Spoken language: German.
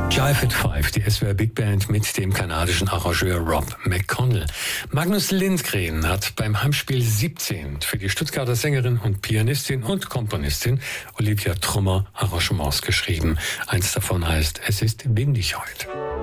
Jive at Five, die SWR Big Band mit dem kanadischen Arrangeur Rob McConnell. Magnus Lindgren hat beim Heimspiel 17 für die Stuttgarter Sängerin und Pianistin und Komponistin Olivia Trummer Arrangements geschrieben. Eins davon heißt "Es ist windig heute".